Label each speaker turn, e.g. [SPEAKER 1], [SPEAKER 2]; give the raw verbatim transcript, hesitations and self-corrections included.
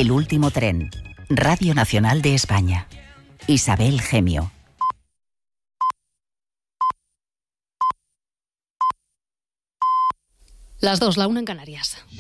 [SPEAKER 1] El último tren. Radio Nacional de España. Isabel Gemio.
[SPEAKER 2] Las dos, la una en Canarias.